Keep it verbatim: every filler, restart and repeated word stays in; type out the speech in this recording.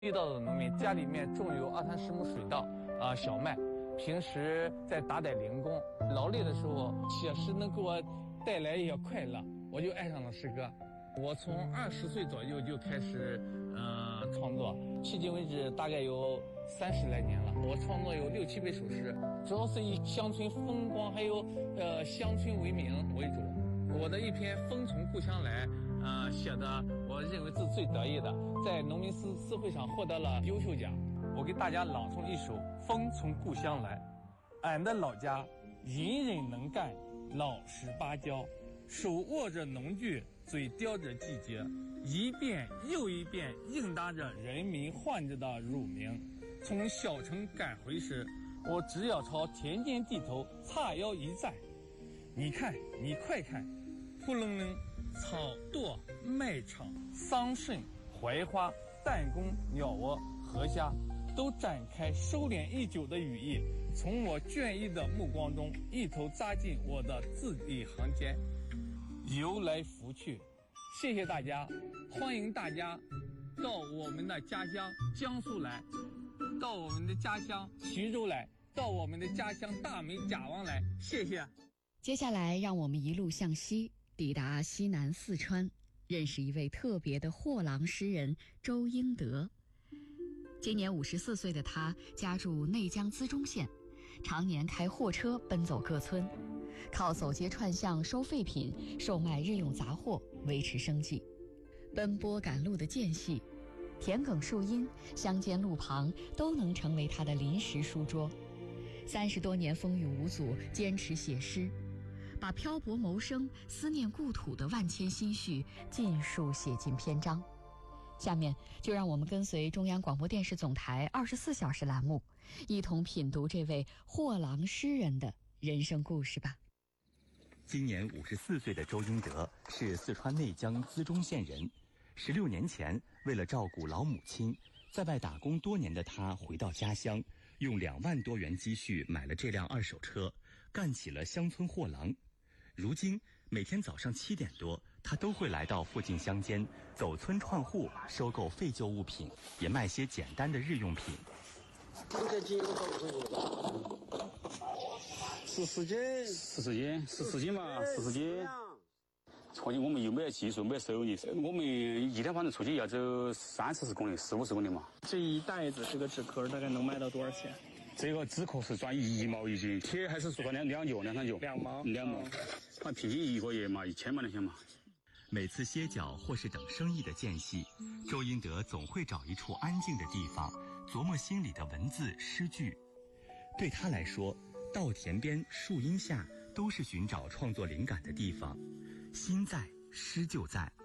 地道的农民家里面种有二三十亩水稻啊、呃、小麦，平时在打点零工，劳累的时候写诗能给我带来一些快乐，我就爱上了诗歌。我从二十岁左右就开始呃创作，迄今为止大概有三十来年了。我创作有六七百首诗，主要是以乡村风光还有呃乡村为名为主。我的一篇《风从故乡来》呃写的，我认为是最得意的，在农民诗诗会上获得了优秀奖。我给大家朗诵一首《风从故乡来》。俺的老家隐忍能干，老实巴交，手握着农具，嘴叼着季节，一遍又一遍应答着人民唤着的乳名。从小城赶回时，我只要朝田间地头叉腰一站，你看，你快看，扑棱棱，草垛、麦场、桑葚、槐花、弹弓、鸟窝、河虾，都展开收敛已久的羽翼，从我倦意的目光中一头扎进我的字里行间，游来拂去。谢谢大家，欢迎大家到我们的家乡江苏来，到我们的家乡徐州来，到我们的家乡大美甲王来，谢谢。 接下来让我们一路向西，抵达西南四川，认识一位特别的货郎诗人周英德。今年五十四岁的他家住内江资中县，常年开货车奔走各村，靠走街串巷收废品、售卖日用杂货维持生计。奔波赶路的间隙，田埂树荫、乡间路旁都能成为他的临时书桌。三十多年风雨无阻，坚持写诗，把漂泊谋生、思念故土的万千心绪尽数写进篇章。下面就让我们跟随中央广播电视总台二十四小时栏目，一同品读这位货郎诗人的人生故事吧。 今年五十四岁的周英德是四川内江资中县人。十六年前，为了照顾老母亲，在外打工多年的他回到家乡，用两万多元积蓄买了这辆二手车，干起了乡村货郎。如今每天早上七点多，他都会来到附近乡间，走村串户，收购废旧物品，也卖些简单的日用品。 十四斤，十四斤，十四斤嘛，十四斤。出去我们又没有技术，没有收入，我们一天反正出去要走三四十公里，四五十公里嘛。 这一袋子这个纸壳大概能卖到多少钱？ 这个纸壳是赚一毛一斤，铁还是说两两角两三角？ 两毛， 两毛。他平均一个月嘛，一千嘛两千嘛。 每次歇脚或是等生意的间隙，周英德总会找一处安静的地方，琢磨心里的文字诗句。对他来说，稻田边、树荫下都是寻找创作灵感的地方。心在，诗就在。